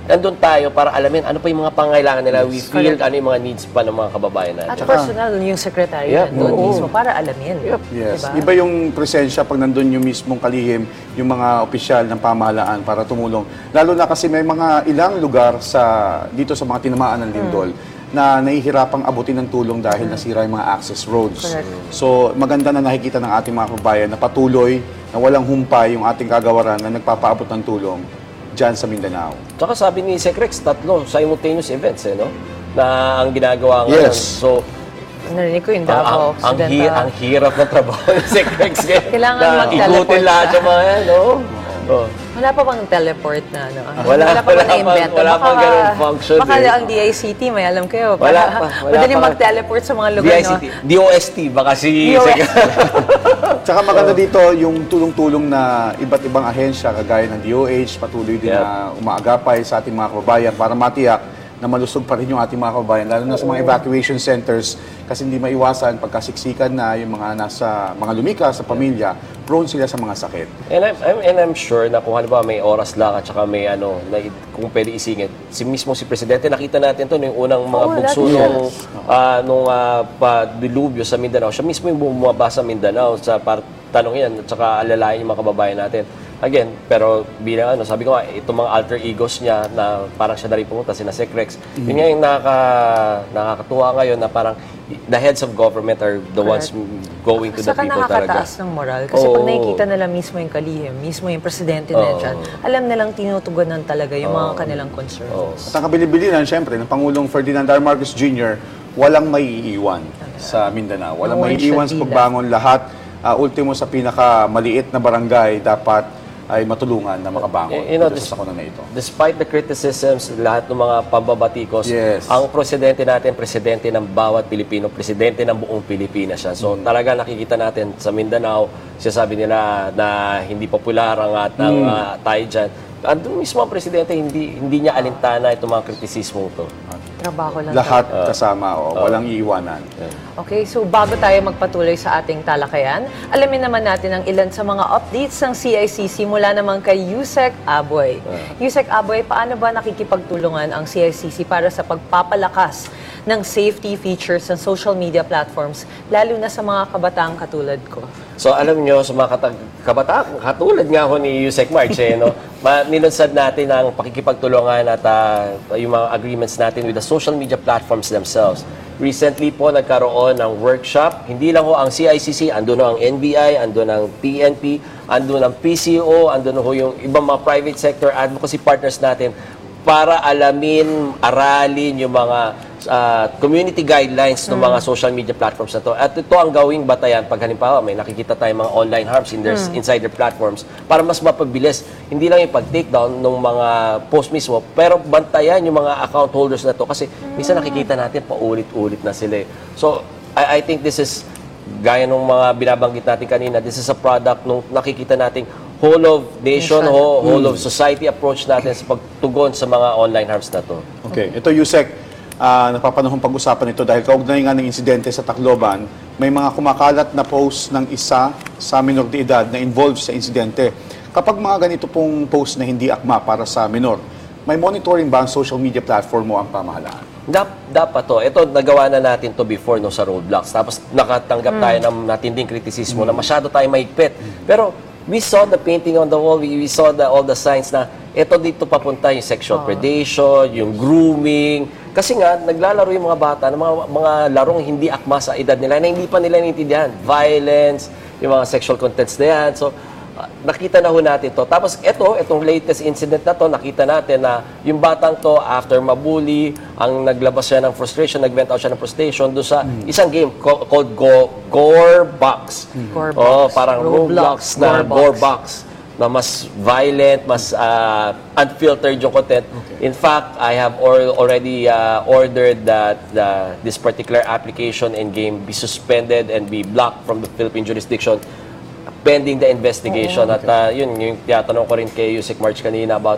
nandun tayo para alamin ano pa yung mga pangailangan nila. We feel ano yung mga needs pa ng mga kababayan natin. At personal yung secretary nandun mismo para alamin. Yes. Diba? Iba yung presensya pag nandun yung mismong kalihim, yung mga opisyal ng pamahalaan para tumulong. Lalo na kasi may mga ilang lugar dito sa mga tinamaan ng lindol na nahihirapang abutin ng tulong dahil nasira yung mga access roads. Correct. So maganda na nakikita ng ating mga kababayan na patuloy na walang humpay yung ating kagawaran na nagpapaabot ng tulong dyan sa Mindanao. Tsaka sabi ni Secrex, 3 simultaneous events, no? Na ang ginagawa ngayon. Yes. So, narinig ko yung Davao Occidental. ang hirap ng trabaho ni Secrex. Kailangan na mag-teleport igutin lahat siya. yung mga yan, no? Oh. Wala pa bang teleport na, ano? Wala pa ba na-invento? wala pang ganun function. Baka ang DICT, may alam kayo. Wala pa. Madaling mag-teleport sa mga lugar, no? DOST, baka si Secrex. Tsaka maganda dito yung tulong-tulong na iba't ibang ahensya kagaya ng DOH, patuloy din na umaagapay sa ating mga kababayan para matiyak na malusog pa rin yung ating mga kababayan, lalo na sa mga evacuation centers kasi hindi maiwasan pagkasiksikan na yung mga nasa mga lumika sa pamilya, prone sila sa mga sakit. And I'm sure na kung halimbawa may oras lang at saka may kung pwede isingit, si Presidente, nakita natin to yung unang mga bugso nung dilubyo sa Mindanao. Siya mismo yung bumaba sa Mindanao sa tanong yan at saka alalayan yung mga kababayan natin. Again, pero bilang sabi ko nga, itong mga alter egos niya na parang siya na rin pumunta, sina Secrex, yun nga yung nakakatuwa ngayon na parang the heads of government are the ones going to the people talaga. Saka nakakataas ng moral. Kasi pag nakikita nila mismo yung kalihim, mismo yung presidente na dyan, alam nilang tinutugunan talaga yung mga kanilang concerns. At ang kabilibilinan, syempre, ng Pangulong Ferdinand R. Marcos Jr., walang maiiwan sa Mindanao. Walang maiiwan sa pagbangon lahat. Ultimo sa pinakamaliit na barangay, dapat ay matulungan na makabangon sa sakuna na ito. Despite the criticisms, lahat ng mga pambabatikos, ang presidente natin, presidente ng bawat Pilipino, presidente ng buong Pilipinas siya. So talaga nakikita natin sa Mindanao, sinasabi nila na hindi popular ang tayo dyan. Andun mismo ang presidente, hindi niya alintana itong mga kritisismo ito. Trabaho lang. Lahat kasama, walang iiwanan. Okay, so bago tayo magpatuloy sa ating talakayan, alamin naman natin ang ilan sa mga updates ng CICC mula naman kay Yusek Aboy. Yusek Aboy, paano ba nakikipagtulungan ang CICC para sa pagpapalakas ng safety features ng social media platforms, lalo na sa mga kabataang katulad ko? So alam nyo, sa mga kabataan, katulad nga ako ni Yusek March, nilunsad natin ang pakikipagtulungan at yung mga agreements natin with the social media platforms themselves. Recently po, nagkaroon ng workshop. Hindi lang ho ang CICC, andun ho ang NBI, andun ang PNP, andun ang PCO, andun ho yung ibang mga private sector advocacy partners natin para alamin, aralin yung mga community guidelines ng mga social media platforms na to. At ito ang gawing batayan pag halimbawa may nakikita tayong mga online harms inside their platforms para mas mapabilis. Hindi lang yung pag-takedown ng mga post mismo, pero bantayan yung mga account holders na to kasi minsan nakikita natin paulit-ulit na sila. So, I think this is, gaya ng mga binabanggit natin kanina, this is a product nung nakikita nating whole of nation, whole of society approach natin sa pagtugon sa mga online harms na to. Okay, ito Yusek, napapanahon pag-usapan ito dahil kaugnay nga ng insidente sa Tacloban, may mga kumakalat na post ng isa sa minor de edad na involved sa insidente. Kapag mga ganito pong post na hindi akma para sa minor, may monitoring ba ang social media platform mo ang pamahalaan? Dapat to. Ito, nagawa na natin to before sa roadblocks. Tapos nakatanggap tayo ng matinding kritisismo na masyado tayo mahigpit. Pero we saw the painting on the wall, we saw all the signs na ito dito papunta yung sexual predation, yung grooming. Kasi nga, naglalaro yung mga bata ng mga larong hindi akma sa edad nila na hindi pa nila naiintindihan. Violence, yung mga sexual contents na yan. So, nakita na ho natin to. Tapos itong latest incident na to, nakita natin na yung batang to, after mabully, ang naglabas siya ng frustration, nag-vent out siya ng frustration doon sa isang game called Gore Box. Parang Roblox na Gore Box na mas violent, mas unfiltered yung content. In fact, I have already ordered that this particular application and game be suspended and be blocked from the Philippine jurisdiction pending the investigation. At yun, yung tiyatanong ko rin kay Yusek March kanina about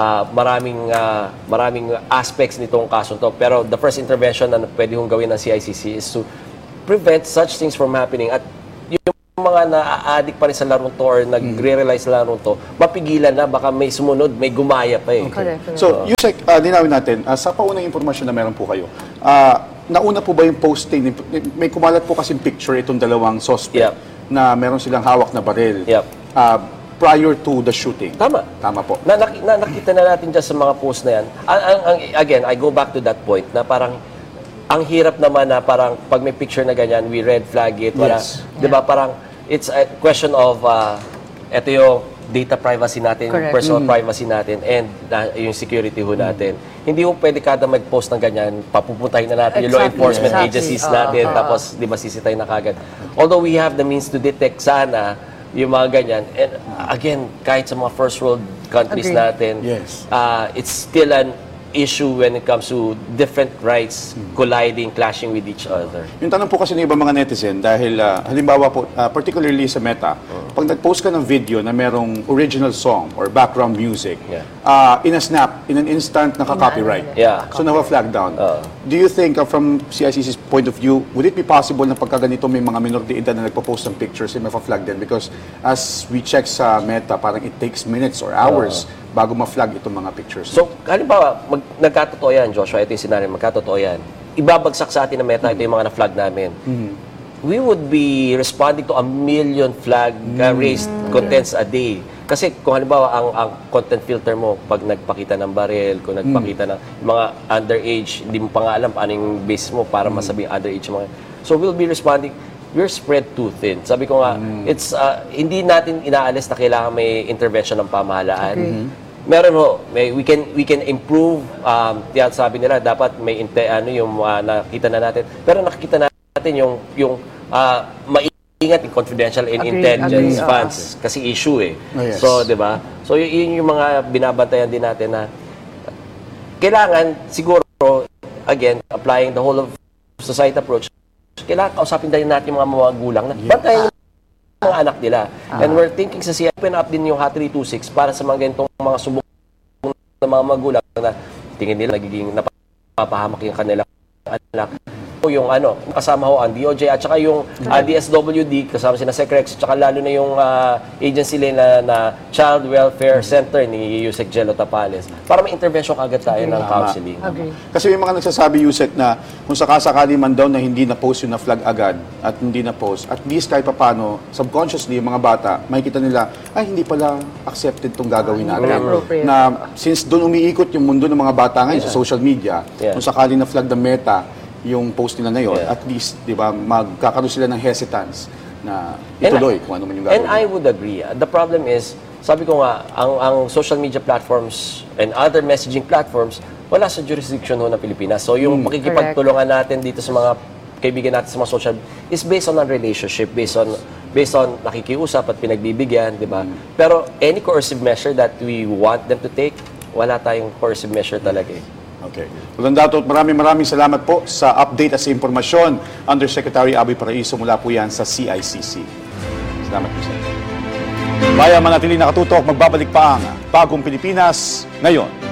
maraming aspects nitong kaso to. Pero the first intervention na pwede kong gawin ng CICC is to prevent such things from happening. At yung mga na-addict pa rin sa larong to or nagre-realize sa larong to, mapigilan na, baka may sumunod, may gumaya pa eh. Correct. So, Yusek, linawin natin, sa paunang impormasyon na meron po kayo, nauna po ba yung posting, may kumalat po kasing picture itong dalawang suspect na meron silang hawak na baril prior to the shooting. Tama. Tama po. Nakita na natin dyan sa mga post na yan. Again, I go back to that point na parang ang hirap naman na parang pag may picture na ganyan, we red flag it. Wala, Yes. di ba? Parang it's a question of ito yung data privacy natin, Correct. personal privacy natin, and yung security ho natin. Hindi ho pwede kada mag-post ng ganyan, papupuntahin na natin yung law Exactly. enforcement Exactly. agencies natin, tapos di ba sisitay na kagad. Although we have the means to detect sana yung mga ganyan, and again, kahit sa mga first world countries Agree. natin, Yes. it's still an issue when it comes to different rights colliding, clashing with each other. Yung tanong po kasi ng ibang mga netizen, dahil halimbawa po, particularly sa Meta, pag nag-post ka ng video na merong original song or background music, in a snap, in an instant, naka-copyright. Yeah. So, nawa-flag down. Do you think, from CICC's point of view, would it be possible na pagka ganito may mga minor de edad na nagpo-post ng pictures, mafa-flag din? Because as we check sa Meta, parang it takes minutes or hours bago ma-flag itong mga pictures. So, halimbawa, nagkatotoo yan, Joshua, ito yung scenario, magkatotoo yan. Ibabagsak sa atin ng Meta, ito yung mga na-flag namin. We would be responding to 1 million flag raised contents a day. Kasi kung halimbawa, ang content filter mo, pag nagpakita ng baril, kung nagpakita ng mga underage, hindi mo pa nga alam paano yung basis mo para masabing underage mga. So, we'll be responding. We're spread too thin. Sabi ko nga, it's hindi natin inaalis na kailangan may intervention ng pamahalaan. Meron ho, we can improve. Sabi nila dapat may yung nakita na natin. Pero nakikita natin yung maingat yung confidential and intelligence funds kasi issue eh. Yes. So, 'di ba? So yun yung mga binabantayan din natin na kailangan siguro again applying the whole of society approach. Kailangan kausapin din natin yung mga magulang na bantayan yung mga anak nila. And we're thinking sa CI, open up din yung Hot 326 para sa mga ganitong mga subok ng mga magulang na tingin nila nagiging napapahamak yung kanilang anak. Yung kasama ho ang DOJ at saka yung DSWD, kasama sina Secrex, at saka lalo na yung agency nila na Child Welfare Center ni Yusek Jello Tapales para may intervention agad tayo ng counseling. Agree. Kasi may mga nagsasabi, Yusek, na kung sakasakali man daw na hindi na-post yung na-flag agad at hindi na-post, at least kahit papano, subconsciously, yung mga bata, makikita nila, ay, hindi pala accepted itong gagawin natin. appropriate. Na since doon umiikot yung mundo ng mga bata ngayon sa social media, kung sakali na-flag ng Meta, yung post nila na yun, at least, di ba, magkakaroon sila ng hesitance na ituloy kung ano man yung gagawin. And I would agree. The problem is, sabi ko nga, ang social media platforms and other messaging platforms, wala sa jurisdiction ho ng Pilipinas. So yung makikipagtulungan natin dito sa mga kaibigan natin sa mga social is based on a relationship, based on nakikiusap at pinagbibigyan, di ba? Pero any coercive measure that we want them to take, wala tayong coercive measure talaga eh. Okay. Dato, maraming salamat po sa update at sa impormasyon. Undersecretary Aboy Paraiso mula po yan sa CICC. Salamat po sa inyo. Bayan manatili nakatutok, magbabalik pa ang Bagong Pilipinas ngayon.